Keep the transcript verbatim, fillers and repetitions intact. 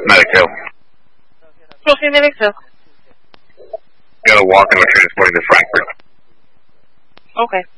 Medic Hill. Crossing Medic Hill. Got a walk-in with transporting to Frankfurt. Okay.